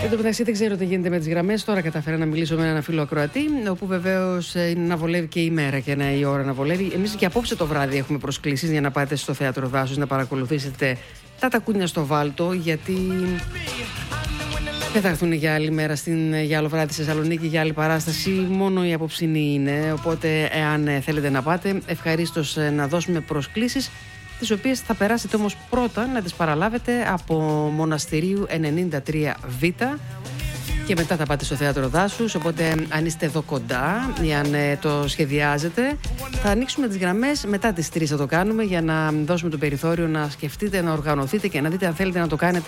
Εν τω μεταξύ, δεν ξέρω τι γίνεται με τις γραμμές. Τώρα καταφέρα να μιλήσω με έναν φίλο ακροατή, όπου βεβαίως είναι να βολεύει και η μέρα και η ώρα να βολεύει. Εμείς και απόψε το βράδυ έχουμε προσκλήσεις για να πάτε στο Θέατρο Δάσους να παρακολουθήσετε τα τακούνια στο Βάλτο, γιατί δεν θα έρθουν για άλλη μέρα, για άλλο βράδυ στη Θεσσαλονίκη, για άλλη παράσταση. Μόνο η απόψινή είναι. Οπότε, εάν θέλετε να πάτε, ευχαρίστως να δώσουμε προσκλήσεις, τις οποίες θα περάσετε όμως πρώτα να τις παραλάβετε από Μοναστηρίου 93Β και μετά θα πάτε στο Θέατρο Δάσους. Οπότε αν είστε εδώ κοντά ή αν το σχεδιάζετε, θα ανοίξουμε τις γραμμές μετά τις 3 θα το κάνουμε, για να δώσουμε το περιθώριο να σκεφτείτε, να οργανωθείτε και να δείτε αν θέλετε να το κάνετε